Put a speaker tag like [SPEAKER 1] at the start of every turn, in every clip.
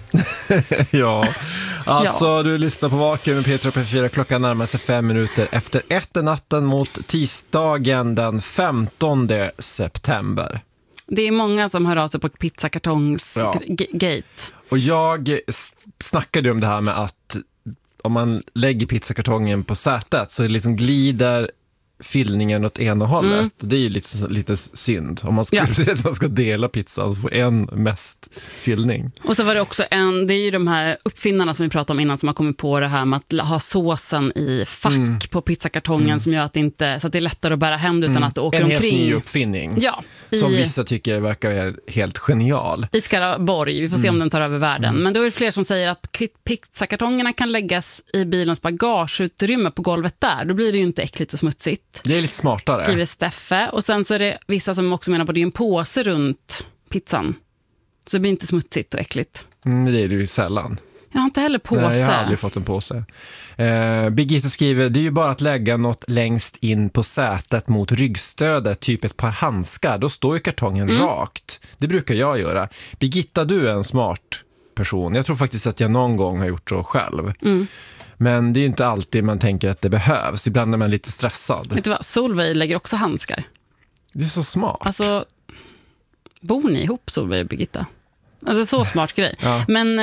[SPEAKER 1] Ja, alltså du lyssnar på Vaken med Petra och P4. Klockan närmar sig 5 minuter efter 1 natten mot tisdagen den 15 september.
[SPEAKER 2] Det är många som hör av sig på pizzakartongs-gate.
[SPEAKER 1] Och jag snackade om det här med att om man lägger pizzakartongen på sätet så liksom glider fyllningen åt ena hållet. Det är ju lite synd. Om man ska, att man ska dela pizzan så får en mest fyllning.
[SPEAKER 2] Och så var det också det är ju de här uppfinnarna som vi pratade om innan som har kommit på det här med att ha såsen i fack på pizzakartongen som gör att så att det är lättare att bära hem det utan att det åker omkring. En helt ny
[SPEAKER 1] uppfinning. Ja. Som vissa tycker verkar helt genial.
[SPEAKER 2] I Skaraborg, vi får se om den tar över världen. Men då är det fler som säger att pizzakartongerna kan läggas i bilens bagageutrymme på golvet där. Då blir det ju inte äckligt och smutsigt.
[SPEAKER 1] Det är lite smartare.
[SPEAKER 2] Skriver Steffe. Och sen så är det vissa som också menar på att det är en påse runt pizzan. Så det blir inte smutsigt och äckligt.
[SPEAKER 1] Det är det ju sällan.
[SPEAKER 2] Jag har inte heller påse.
[SPEAKER 1] Nej, jag har aldrig fått en påse. Birgitta skriver, det är ju bara att lägga något längst in på sätet mot ryggstödet, typ ett par handskar. Då står ju kartongen rakt. Det brukar jag göra. Birgitta, du är en smart person. Jag tror faktiskt att jag någon gång har gjort så själv. Men det är ju inte alltid man tänker att det behövs. Ibland är man lite stressad. Vet
[SPEAKER 2] du vad? Solveig lägger också handskar.
[SPEAKER 1] Det är så smart.
[SPEAKER 2] Alltså, bor ni ihop, Solveig och Birgitta? Alltså, så smart grej. Ja. Men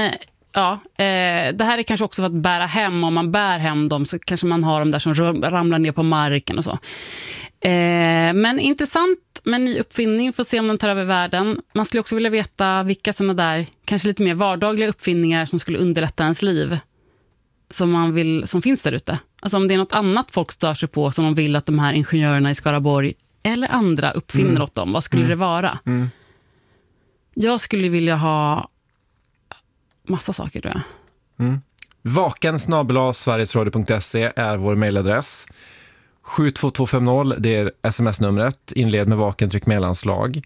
[SPEAKER 2] det här är kanske också för att bära hem. Om man bär hem dem så kanske man har dem där som ramlar ner på marken och så. Men intressant med ny uppfinning. Får se om den tar över världen. Man skulle också vilja veta vilka sådana där kanske lite mer vardagliga uppfinningar som skulle underlätta ens liv. Som finns där ute. Alltså om det är något annat folk stör sig på som de vill att de här ingenjörerna i Skaraborg eller andra uppfinner åt dem. Vad skulle det vara? Jag skulle vilja ha massa saker, tror jag.
[SPEAKER 1] vaken@sverigesradio.se är vår mejladress. 72250, det är sms-numret. Inled med vaken, tryck mellanslag.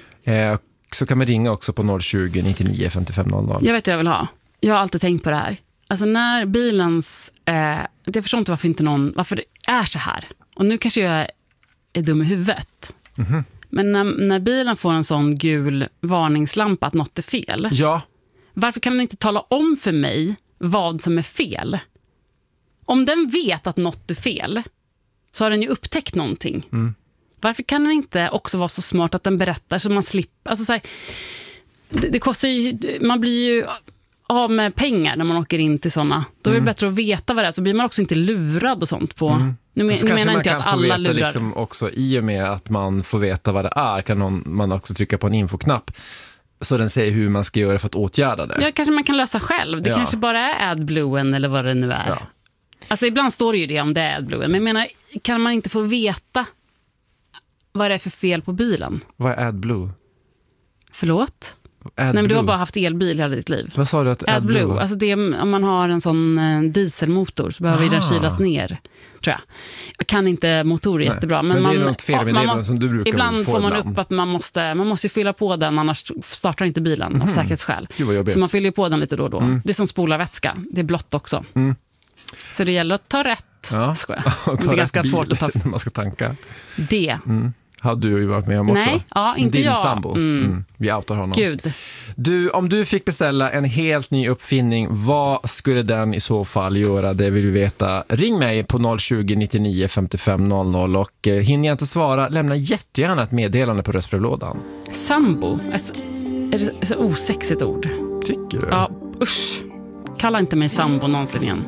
[SPEAKER 1] Så kan man ringa också på 020 99 55 00.
[SPEAKER 2] Jag vet vad jag vill ha. Jag har alltid tänkt på det här. Alltså när bilens... jag förstår inte varför det är så här. Och nu kanske jag är dum i huvudet. Men när bilen får en sån gul varningslampa att något är fel.
[SPEAKER 1] Ja.
[SPEAKER 2] Varför kan den inte tala om för mig vad som är fel? Om den vet att något är fel så har den ju upptäckt någonting. Varför kan den inte också vara så smart att den berättar så man slipper... Alltså så här, det kostar ju... Man blir ju... av med pengar när man åker in till sådana. Då är det bättre att veta vad det är. Så blir man också inte lurad och sånt på. Nu menar inte att alla lurar.
[SPEAKER 1] Liksom också, i och med att man får veta vad det är kan man också trycka på en infoknapp så den säger hur man ska göra för att åtgärda det.
[SPEAKER 2] Ja, kanske man kan lösa själv. Det kanske bara är AdBlue eller vad det nu är. Ja. Alltså ibland står det ju det om det är AdBlue. Men jag menar, kan man inte få veta vad det är för fel på bilen?
[SPEAKER 1] Vad är AdBlue?
[SPEAKER 2] Förlåt? Nej, men du har bara haft elbil hela ditt liv.
[SPEAKER 1] Vad sa du att
[SPEAKER 2] AdBlue? Alltså det, om man har en sån dieselmotor så behöver den kylas ner, tror jag. Jag kan inte motorer jättebra. Men
[SPEAKER 1] det är något fel med det som du brukar
[SPEAKER 2] ibland
[SPEAKER 1] få
[SPEAKER 2] får man upp att man måste fylla på den, annars startar inte bilen av säkerhetsskäl. Så man fyller på den lite då och då. Det är som spolarvätska. Det är blått också. Så det gäller att ta rätt.
[SPEAKER 1] Ja.
[SPEAKER 2] Det är ganska svårt att ta
[SPEAKER 1] när man ska tanka.
[SPEAKER 2] Det.
[SPEAKER 1] Har du ju varit med om också.
[SPEAKER 2] Nej, inte
[SPEAKER 1] din
[SPEAKER 2] jag.
[SPEAKER 1] Sambo. Vi outar honom.
[SPEAKER 2] Gud.
[SPEAKER 1] Om du fick beställa en helt ny uppfinning, vad skulle den i så fall göra? Det vill vi veta. Ring mig på 020 99 55 00 och hinner jag inte svara, lämna jättegärna ett meddelande på röstbrevlådan.
[SPEAKER 2] Sambo? Är det så osexigt ord?
[SPEAKER 1] Tycker du?
[SPEAKER 2] Ja, usch. Kalla inte mig sambo någonsin igen.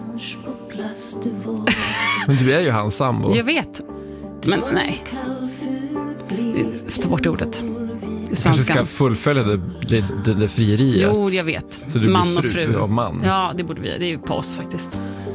[SPEAKER 1] Men du är ju hans sambo.
[SPEAKER 2] Jag vet. Men nej. Ta bort ordet.
[SPEAKER 1] Du kanske ska fullfölja det frieriet.
[SPEAKER 2] Jo, jag vet.
[SPEAKER 1] Så du
[SPEAKER 2] man
[SPEAKER 1] blir
[SPEAKER 2] och fru.
[SPEAKER 1] Och man.
[SPEAKER 2] Ja, det borde vi. Det är ju på oss faktiskt.